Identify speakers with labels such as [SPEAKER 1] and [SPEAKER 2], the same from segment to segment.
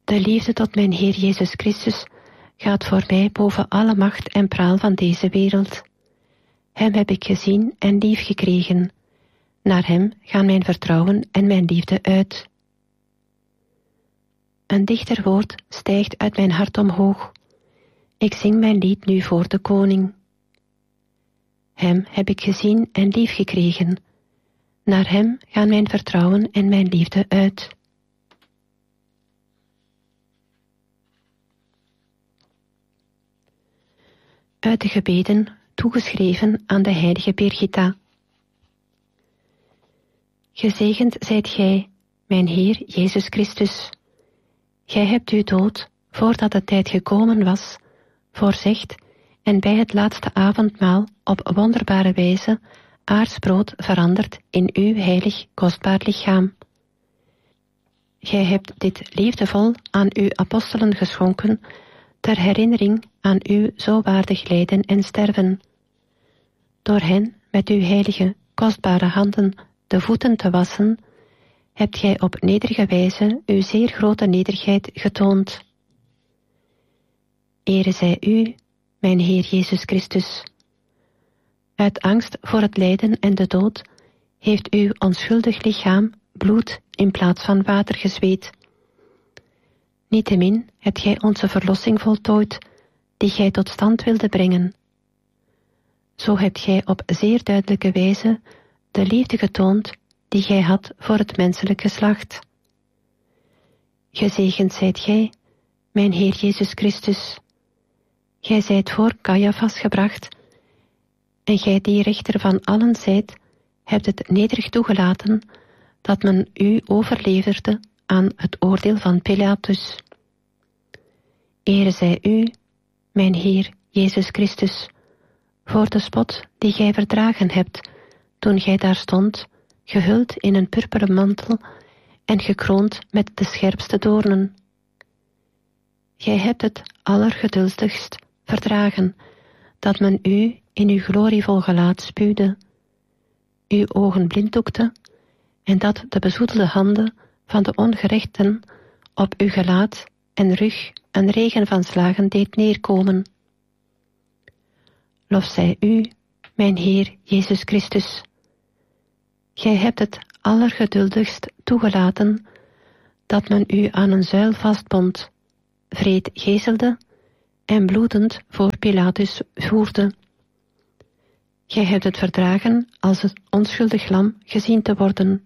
[SPEAKER 1] De liefde tot mijn Heer Jezus Christus gaat voor mij boven alle macht en praal van deze wereld. Hem heb ik gezien en lief gekregen. Naar hem gaan mijn vertrouwen en mijn liefde uit. Een dichter woord stijgt uit mijn hart omhoog. Ik zing mijn lied nu voor de koning. Hem heb ik gezien en lief gekregen. Naar hem gaan mijn vertrouwen en mijn liefde uit. Uit de gebeden toegeschreven aan de heilige Birgitta. Gezegend zijt gij, mijn Heer Jezus Christus. Gij hebt uw dood, voordat de tijd gekomen was, voorzegd en bij het laatste avondmaal op wonderbare wijze aardsbrood veranderd in uw heilig kostbaar lichaam. Gij hebt dit liefdevol aan uw apostelen geschonken, ter herinnering aan uw zo waardig lijden en sterven. Door hen met uw heilige, kostbare handen de voeten te wassen, hebt gij op nederige wijze uw zeer grote nederigheid getoond. Ere zij u, mijn Heer Jezus Christus. Uit angst voor het lijden en de dood heeft uw onschuldig lichaam bloed in plaats van water gezweet. Niettemin hebt gij onze verlossing voltooid, die gij tot stand wilde brengen. Zo hebt gij op zeer duidelijke wijze de liefde getoond die gij had voor het menselijk geslacht. Gezegend zijt gij, mijn Heer Jezus Christus. Gij zijt voor Caiaphas gebracht, en gij die rechter van allen zijt, hebt het nederig toegelaten dat men u overleverde aan het oordeel van Pilatus. Ere zij u, mijn Heer Jezus Christus, voor de spot die gij verdragen hebt, toen gij daar stond, gehuld in een purperen mantel en gekroond met de scherpste doornen. Gij hebt het allergeduldigst verdragen, dat men u in uw glorievol gelaat spuwde, uw ogen blinddoekte, en dat de bezoedelde handen van de ongerechten op uw gelaat en rug een regen van slagen deed neerkomen. Lof zij u, mijn Heer Jezus Christus. Gij hebt het allergeduldigst toegelaten dat men u aan een zuil vastbond, wreed gezelde en bloedend voor Pilatus voerde. Gij hebt het verdragen als het onschuldig lam gezien te worden.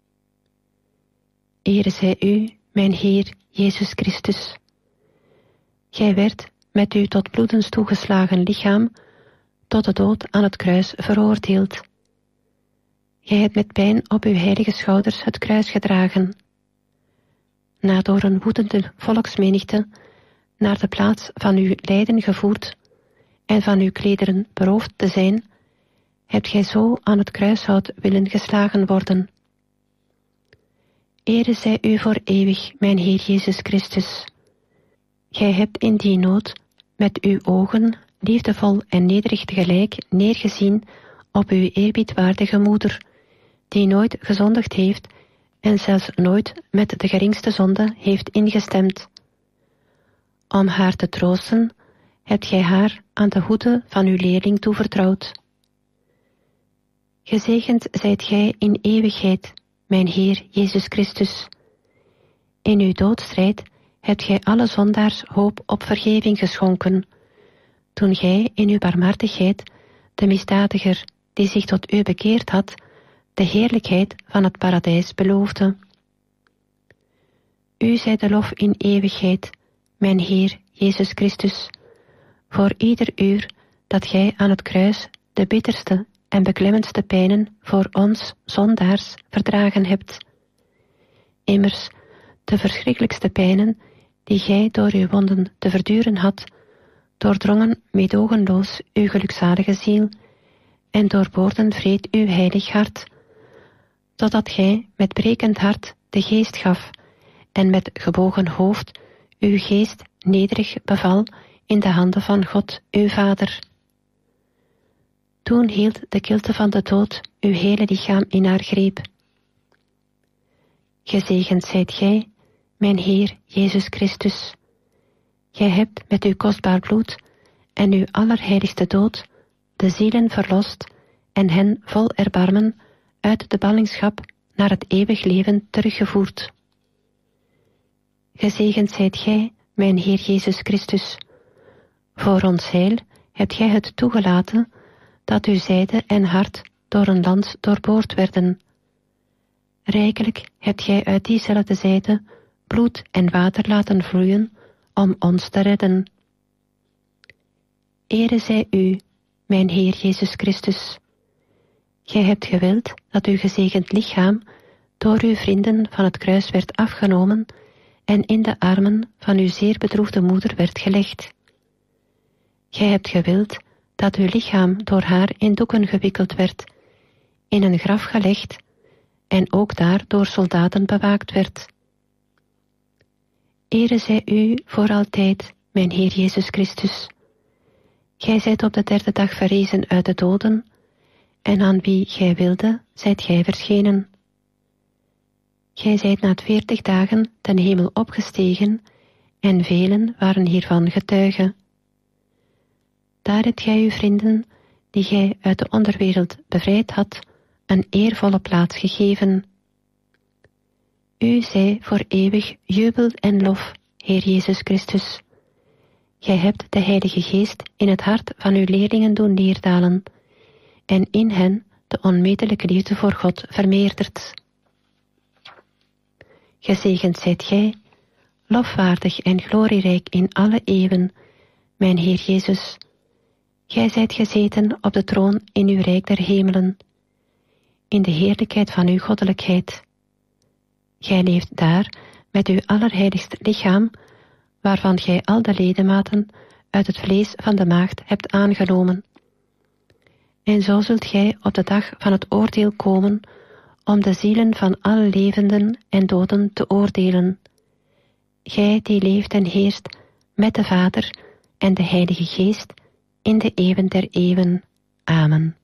[SPEAKER 1] Ere zij u, mijn Heer Jezus Christus. Gij werd met uw tot bloedens toegeslagen lichaam tot de dood aan het kruis veroordeeld. Gij hebt met pijn op uw heilige schouders het kruis gedragen. Na door een woedende volksmenigte naar de plaats van uw lijden gevoerd en van uw klederen beroofd te zijn, hebt gij zo aan het kruishout willen geslagen worden. Ere zij u voor eeuwig, mijn Heer Jezus Christus. Gij hebt in die nood met uw ogen, liefdevol en nederig tegelijk, neergezien op uw eerbiedwaardige moeder, die nooit gezondigd heeft en zelfs nooit met de geringste zonde heeft ingestemd. Om haar te troosten, hebt gij haar aan de hoede van uw leerling toevertrouwd. Gezegend zijt gij in eeuwigheid, mijn Heer Jezus Christus. In uw doodstrijd hebt gij alle zondaars hoop op vergeving geschonken, toen gij in uw barmhartigheid de misdadiger die zich tot u bekeerd had, de heerlijkheid van het paradijs beloofde. U zij de lof in eeuwigheid, mijn Heer Jezus Christus, voor ieder uur dat gij aan het kruis de bitterste en beklemmendste pijnen voor ons zondaars verdragen hebt. Immers, de verschrikkelijkste pijnen die gij door uw wonden te verduren had, doordrongen meedogenloos uw gelukzalige ziel en doorboorden vreed uw heilig hart, totdat gij met brekend hart de geest gaf en met gebogen hoofd uw geest nederig beval in de handen van God uw Vader. Toen hield de kilte van de dood uw hele lichaam in haar greep. Gezegend zijt gij, mijn Heer Jezus Christus. Gij hebt met uw kostbaar bloed en uw allerheiligste dood de zielen verlost en hen vol erbarmen uit de ballingschap naar het eeuwig leven teruggevoerd. Gezegend zijt gij, mijn Heer Jezus Christus. Voor ons heil hebt gij het toegelaten dat uw zijde en hart door een lans doorboord werden. Rijkelijk hebt gij uit diezelfde zijde bloed en water laten vloeien om ons te redden. Ere zij u, mijn Heer Jezus Christus. Gij hebt gewild dat uw gezegend lichaam door uw vrienden van het kruis werd afgenomen en in de armen van uw zeer bedroefde moeder werd gelegd. Gij hebt gewild dat uw lichaam door haar in doeken gewikkeld werd, in een graf gelegd en ook daar door soldaten bewaakt werd. Ere zij u voor altijd, mijn Heer Jezus Christus. Gij zijt op de derde dag verrezen uit de doden, en aan wie gij wilde, zijt gij verschenen. Gij zijt na 40 dagen ten hemel opgestegen, en velen waren hiervan getuigen. Daar hebt gij uw vrienden, die gij uit de onderwereld bevrijd had, een eervolle plaats gegeven. U zij voor eeuwig jubel en lof, Heer Jezus Christus. Gij hebt de Heilige Geest in het hart van uw leerlingen doen neerdalen, en in hen de onmetelijke liefde voor God vermeerderd. Gezegend zijt gij, lofwaardig en glorierijk in alle eeuwen, mijn Heer Jezus. Gij zijt gezeten op de troon in uw rijk der hemelen, in de heerlijkheid van uw goddelijkheid. Gij leeft daar met uw allerheiligst lichaam, waarvan gij al de ledematen uit het vlees van de maagd hebt aangenomen. En zo zult gij op de dag van het oordeel komen, om de zielen van alle levenden en doden te oordelen. Gij die leeft en heerst met de Vader en de Heilige Geest in de eeuwen der eeuwen. Amen.